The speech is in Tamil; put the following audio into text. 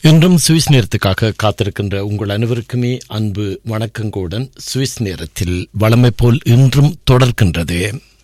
இன்றும் சுவிஸ் நேரத்துக்காக காத்திருக்கின்ற உங்கள் அனைவருக்குமே அன்பு வணக்கங்களுடன் சுவிஸ் நேரத்தில் வழமை போல் இன்றும் தொடர்கின்றது.